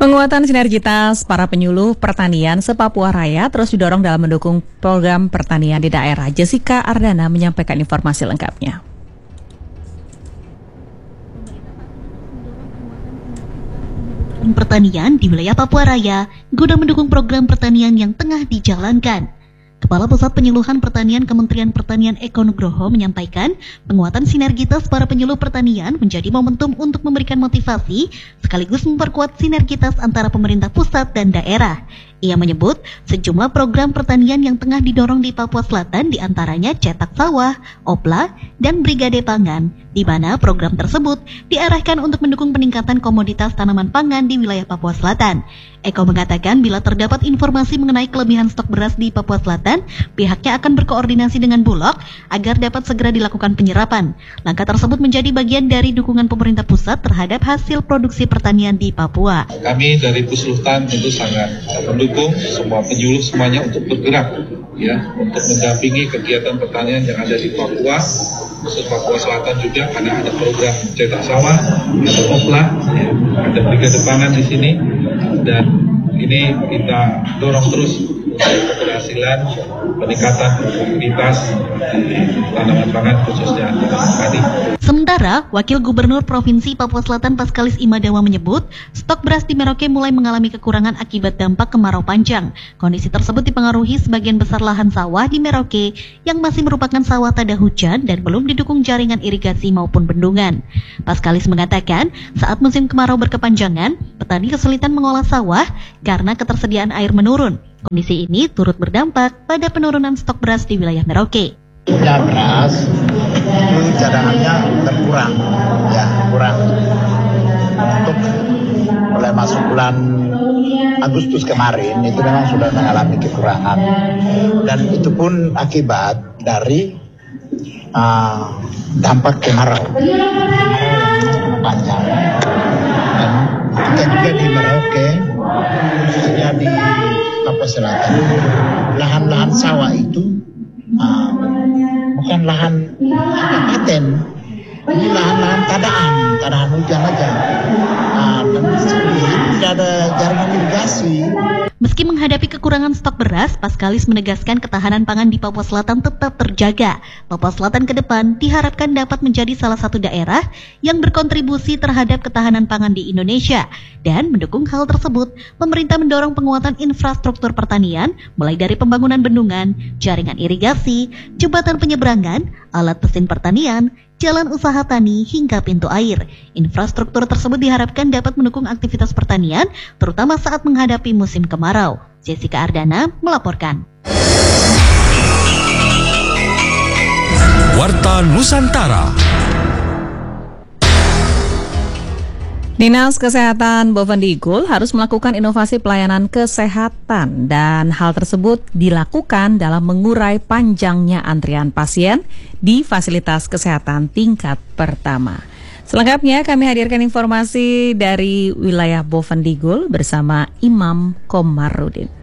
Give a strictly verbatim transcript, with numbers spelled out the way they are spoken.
Penguatan sinergitas para penyuluh pertanian se-Papua Raya terus didorong dalam mendukung program pertanian di daerah. Jessica Ardana menyampaikan informasi lengkapnya. Pertanian di wilayah Papua Raya guna mendukung program pertanian yang tengah dijalankan. Kepala Pusat Penyuluhan Pertanian Kementerian Pertanian Eko Nugroho menyampaikan penguatan sinergitas para penyuluh pertanian menjadi momentum untuk memberikan motivasi sekaligus memperkuat sinergitas antara pemerintah pusat dan daerah. Ia menyebut sejumlah program pertanian yang tengah didorong di Papua Selatan diantaranya cetak sawah, opla, dan brigade pangan, di mana program tersebut diarahkan untuk mendukung peningkatan komoditas tanaman pangan di wilayah Papua Selatan. Eko mengatakan bila terdapat informasi mengenai kelebihan stok beras di Papua Selatan, pihaknya akan berkoordinasi dengan Bulog agar dapat segera dilakukan penyerapan. Langkah tersebut menjadi bagian dari dukungan pemerintah pusat terhadap hasil produksi pertanian di Papua. Kami dari Pusluhtan tentu sangat mendukung semua penyuluh semuanya untuk bergerak ya untuk mendampingi kegiatan pertanian yang ada di Papua, khusus Papua Selatan juga karena ada program cetak sawah, ada opla, ya, ada brigade pangan di sini, dan ini kita dorong terus untuk keberhasilan peningkatan produktivitas di tanaman pangan khususnya padi. Sementara, Wakil Gubernur Provinsi Papua Selatan Paskalis Imadawa menyebut, stok beras di Merauke mulai mengalami kekurangan akibat dampak kemarau panjang. Kondisi tersebut dipengaruhi sebagian besar lahan sawah di Merauke yang masih merupakan sawah tada hujan dan belum didukung jaringan irigasi maupun bendungan. Paskalis mengatakan, saat musim kemarau berkepanjangan, petani kesulitan mengolah sawah karena ketersediaan air menurun. Kondisi ini turut berdampak pada penurunan stok beras di wilayah Merauke. Ya, beras itu cadangannya berkurang, ya kurang. Untuk mulai masuk bulan Agustus kemarin itu memang sudah mengalami kekurangan, dan itu pun akibat dari uh, dampak kemarau yang panjang. Dan kita juga di Merauke, khususnya di Papua Selatan, lahan-lahan sawah itu uh, bukan lahan paten, ini lahan-lahan tadaan, tadaan hujan aja. Nah, dan tidak ada jaringan irigasi. Meski menghadapi kekurangan stok beras, Paskalis menegaskan ketahanan pangan di Papua Selatan tetap terjaga. Papua Selatan ke depan diharapkan dapat menjadi salah satu daerah yang berkontribusi terhadap ketahanan pangan di Indonesia. Dan mendukung hal tersebut, pemerintah mendorong penguatan infrastruktur pertanian, mulai dari pembangunan bendungan, jaringan irigasi, jembatan penyeberangan, alat mesin pertanian, jalan usaha tani hingga pintu air. Infrastruktur tersebut diharapkan dapat mendukung aktivitas pertanian, terutama saat menghadapi musim kemarau. Jessica Ardana melaporkan. Warta Nusantara. Dinas Kesehatan Bovendigul harus melakukan inovasi pelayanan kesehatan, dan hal tersebut dilakukan dalam mengurai panjangnya antrian pasien di fasilitas kesehatan tingkat pertama. Selengkapnya kami hadirkan informasi dari wilayah Bovendigul bersama Imam Komarudin.